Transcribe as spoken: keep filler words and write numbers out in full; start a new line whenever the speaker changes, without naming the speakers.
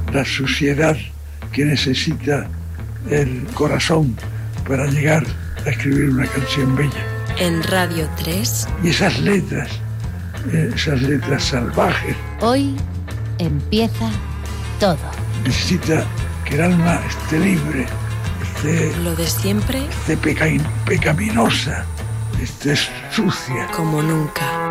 la suciedad que necesita el corazón para llegar a escribir una canción bella.
En Radio tres.
Y esas letras, esas letras salvajes.
Hoy empieza todo.
Necesita que el alma esté libre, esté...
Lo de siempre.
Esté peca- pecaminosa, esté sucia.
Como nunca.